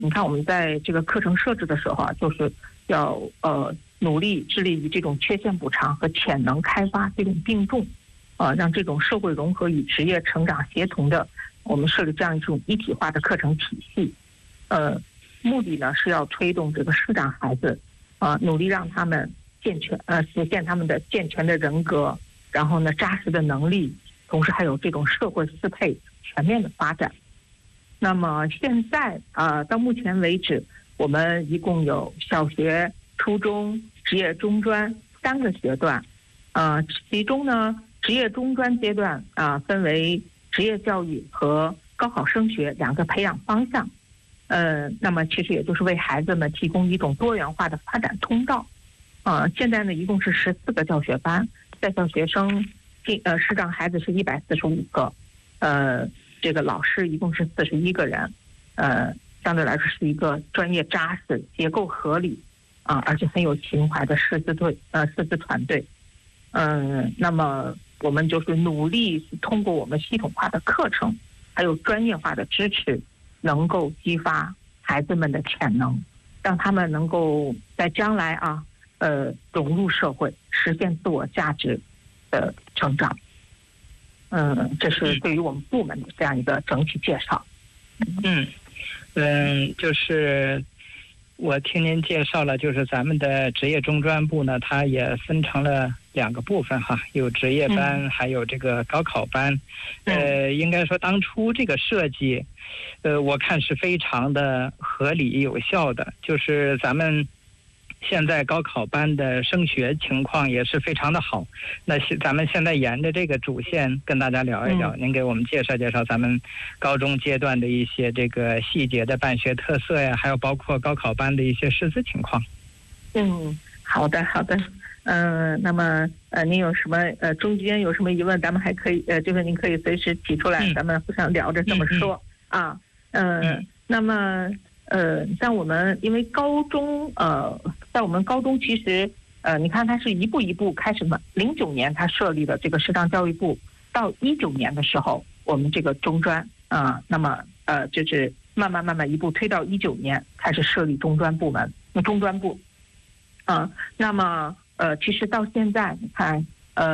你看我们在这个课程设置的时候啊，就是要努力致力于这种缺陷补偿和潜能开发这种并重，让这种社会融合与职业成长协同的，我们设立这样一种一体化的课程体系。目的呢是要推动这个视障孩子，努力让他们实现他们的健全的人格，然后呢扎实的能力，同时还有这种社会适配全面的发展。那么现在到目前为止，我们一共有小学、初中、职业中专3个阶段，其中呢，职业中专阶段分为职业教育和高考升学2个培养方向，那么其实也就是为孩子们提供一种多元化的发展通道。现在呢，一共是14个教学班，在校学生视障孩子是145个，这个老师一共是41个人，相对来说是一个专业扎实、结构合理而且很有情怀的师资团队。那么我们就是努力通过我们系统化的课程，还有专业化的支持，能够激发孩子们的潜能，让他们能够在将来融入社会，实现自我价值的成长。这是对于我们部门的这样一个整体介绍。 就是我听您介绍了，就是咱们的职业中专部呢，它也分成了2个部分哈，有职业班，还有这个高考班。应该说当初这个设计，我看是非常的合理有效的，就是咱们现在高考班的升学情况也是非常的好。那咱们现在沿着这个主线跟大家聊一聊，您给我们介绍介绍咱们高中阶段的一些这个细节的办学特色呀，还有包括高考班的一些师资情况。 好的。那么您有什么中间有什么疑问，咱们还可以就是您可以随时提出来，咱们互相聊着这么说那么像我们因为高中在我们高中其实你看它是一步一步开始嘛，09年它设立了这个视障教育部，到19年的时候我们这个中专那么就是慢慢一步推到19年开始设立中专部。那么其实到现在你看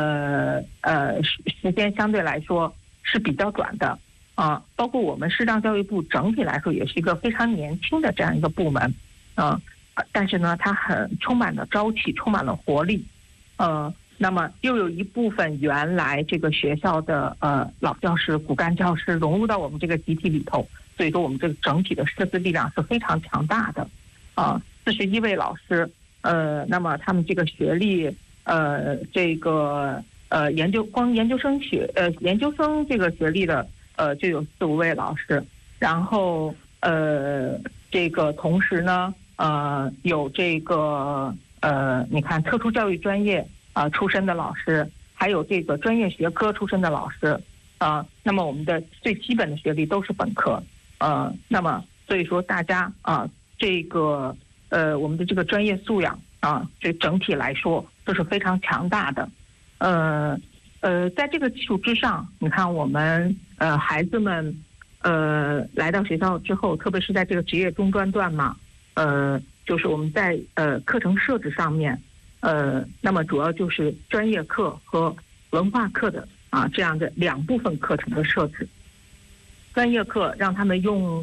时间相对来说是比较短的包括我们视障教育部整体来说也是一个非常年轻的这样一个部门但是呢它很充满了朝气，充满了活力那么又有一部分原来这个学校的老教师、骨干教师融入到我们这个集体里头，所以说我们这个整体的师资力量是非常强大的41位老师那么他们这个学历这个研究生这个学历的就有4-5位老师，然后这个同时呢有这个你看特殊教育专业出身的老师，还有这个专业学科出身的老师那么我们的最基本的学历都是本科那么所以说大家这个我们的这个专业素养这整体来说都是非常强大的在这个基础之上，你看我们孩子们来到学校之后，特别是在这个职业中专段嘛就是我们在课程设置上面那么主要就是专业课和文化课的这样的2部分课程的设置。专业课让他们用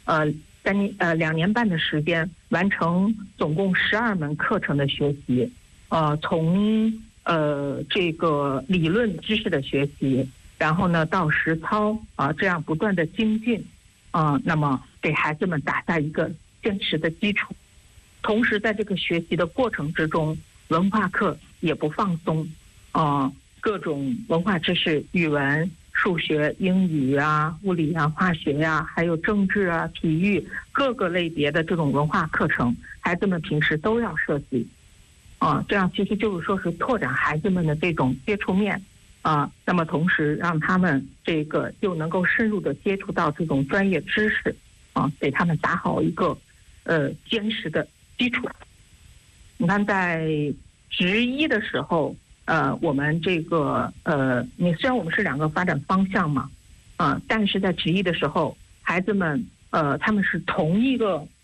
2年半的时间完成总共12门课程的学习从这个理论知识的学习，然后呢到实操这样不断的精进那么给孩子们打下一个坚实的基础。同时在这个学习的过程之中，文化课也不放松各种文化知识，语文、数学、英语物理化学还有政治体育各个类别的这种文化课程，孩子们平时都要涉及这样其实就是说是拓展孩子们的这种接触面那么同时让他们这个又能够深入的接触到这种专业知识给他们打好一个坚实的基础。你看在职一的时候我们这个虽然我们是2个发展方向嘛但是在职一的时候孩子们他们是同一个